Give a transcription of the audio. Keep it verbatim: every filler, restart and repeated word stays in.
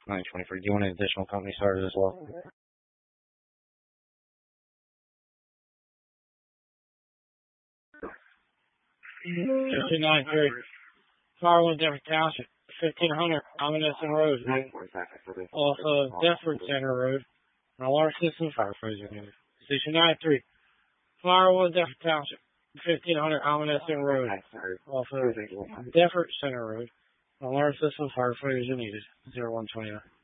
nine twenty-three. Do you want an additional company started as well? fifty-nine three. Firewood, Deptford Township. fifteen hundred Ominesen Road. Off of Deptford Center Road. An alarm system firefighters needed. Station nine three. Firewood, Deptford Township. fifteen hundred Ominesen Road. Off of Deptford Center Road. An alarm system firefighters needed. zero one two nine.